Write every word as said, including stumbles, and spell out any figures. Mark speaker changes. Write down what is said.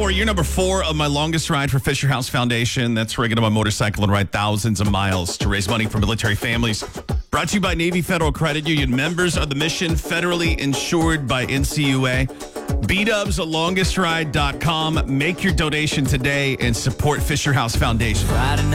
Speaker 1: For year number four of my longest ride for Fisher House Foundation. That's where I get on my motorcycle and ride thousands of miles to raise money for military families. Brought to you by Navy Federal Credit Union. Members of the mission, federally insured by N C U A. B Dubs longest ride dot com. Make your donation today and support Fisher House Foundation.